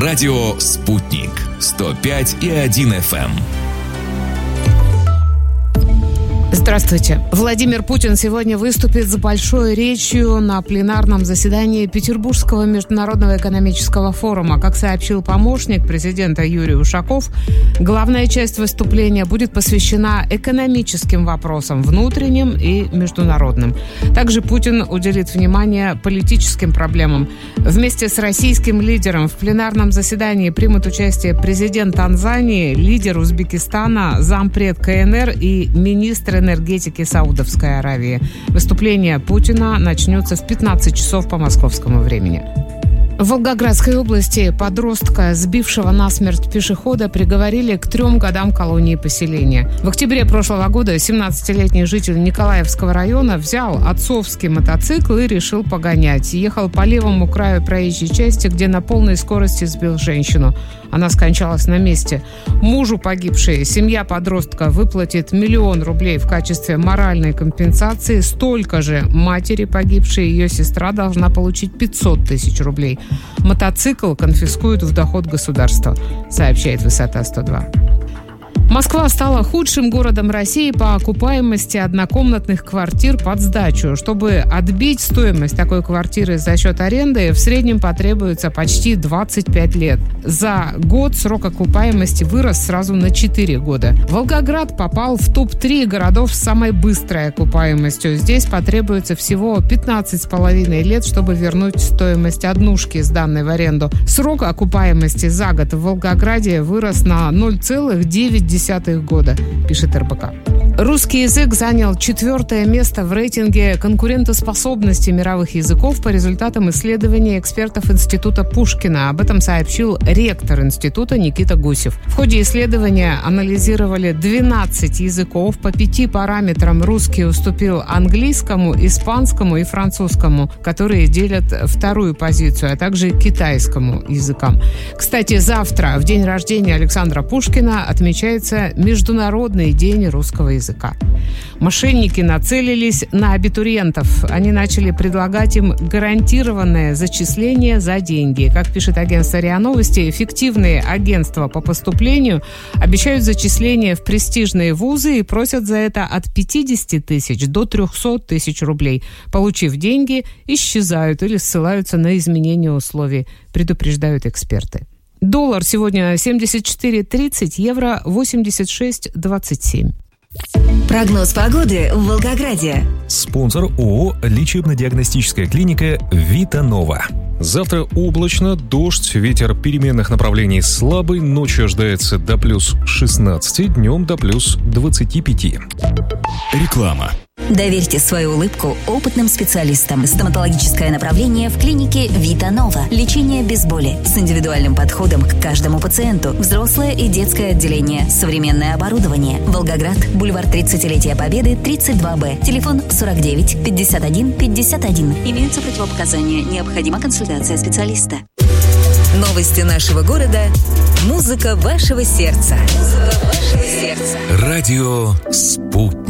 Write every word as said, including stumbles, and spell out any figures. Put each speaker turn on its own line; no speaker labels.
Радио «Спутник» сто пять и один эф эм.
Здравствуйте. Владимир Путин сегодня выступит с большой речью на пленарном заседании Петербургского международного экономического форума. Как сообщил помощник президента Юрий Ушаков, главная часть выступления будет посвящена экономическим вопросам, внутренним и международным. Также Путин уделит внимание политическим проблемам. Вместе с российским лидером в пленарном заседании примут участие президент Танзании, лидер Узбекистана, зампред ка эн эр и министр энергетики Саудовской Аравии. Выступление Путина начнется в пятнадцать часов по московскому времени. В Волгоградской области подростка, сбившего насмерть пешехода, приговорили к трем годам колонии поселения. В октябре прошлого года семнадцатилетний житель Николаевского района взял отцовский мотоцикл и решил погонять. Ехал по левому краю проезжей части, где на полной скорости сбил женщину. Она скончалась на месте. Мужу погибшей семья подростка выплатит миллион рублей в качестве моральной компенсации. Столько же матери погибшей, ее сестра должна получить пятьсот тысяч рублей. Мотоцикл конфискуют в доход государства, сообщает «Высота сто два». Москва стала худшим городом России по окупаемости однокомнатных квартир под сдачу. Чтобы отбить стоимость такой квартиры за счет аренды, в среднем потребуется почти двадцать пять лет. За год срок окупаемости вырос сразу на четыре года. Волгоград попал в топ три городов с самой быстрой окупаемостью. Здесь потребуется всего пятнадцать с половиной лет, чтобы вернуть стоимость однушки, сданной в аренду. Срок окупаемости за год в Волгограде вырос на ноль целых девять десятых года, пишет эр бэ ка. Русский язык занял четвертое место в рейтинге конкурентоспособности мировых языков по результатам исследования экспертов Института Пушкина. Об этом сообщил ректор института Никита Гусев. В ходе исследования анализировали двенадцать языков. По пяти параметрам русский уступил английскому, испанскому и французскому, которые делят вторую позицию, а также китайскому языкам. Кстати, завтра, в день рождения Александра Пушкина, отмечается Международный день русского языка. языка. Мошенники нацелились на абитуриентов. Они начали предлагать им гарантированное зачисление за деньги. Как пишет агентство РИА Новости, эффективные агентства по поступлению обещают зачисление в престижные вузы и просят за это от пятидесяти тысяч до трехсот тысяч рублей. Получив деньги, исчезают или ссылаются на изменение условий, предупреждают эксперты. Доллар сегодня семьдесят четыре тридцать, евро восемьдесят шесть двадцать семь.
Прогноз погоды в Волгограде.
Спонсор ООО «Лечебно-диагностическая клиника Витанова». Завтра облачно, дождь, ветер переменных направлений слабый, ночью ожидается до плюс шестнадцати, днем до плюс двадцати пяти.
Реклама.
Доверьте свою улыбку опытным специалистам. Стоматологическое направление в клинике Витанова. Лечение без боли с индивидуальным подходом к каждому пациенту. Взрослое и детское отделение. Современное оборудование. Волгоград, бульвар тридцатилетия Победы, тридцать два Б. Телефон сорок девять пятьдесят один пятьдесят один. Имеются противопоказания. Необходима консультация специалиста. Новости нашего города. Музыка вашего сердца. Музыка вашего сердца.
Радио «Спутник».